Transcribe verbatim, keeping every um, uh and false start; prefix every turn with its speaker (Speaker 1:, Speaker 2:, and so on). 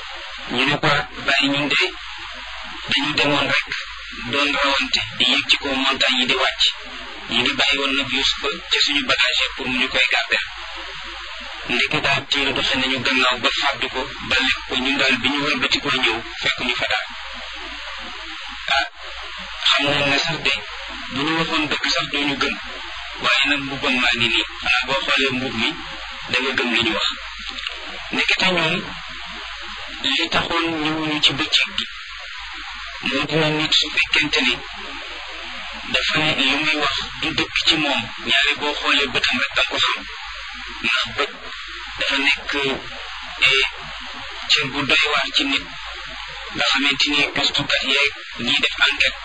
Speaker 1: ñu ne ko bàyyi ñun de dañu demoon rek doon rawante di yéeg ci kaw montagne yi di wàcc ñu ngi bàyyi woon nag Yuusufa ca suñu bagage pour mu ñu koy garder ndeke daal tiiru doxe nañu gannaaw ba fàddu ko ba lekk ko ñun daal bi ñu wëlbati ko ñëw fekk ñu fa daal ah xam nañ ne sax de bu ñu waxoon dëgg sax doo ñu gëm waaye nag mbubbam maa ngi nii xanaa boo xoolee mbub mi da nga gëm li ñu wax ndekete ñoom li taxoon ñëwuñu ci bëccëg gi moo dina nit su fekkente ni dafa ne li muy wax du dëkk ci moom ñaari boo xoolee bëtam rek danga ko xam ndax bët dafa nekk cër bu doy waar ci nit nga xamante ni gëstukat yeeg ñiy def enquête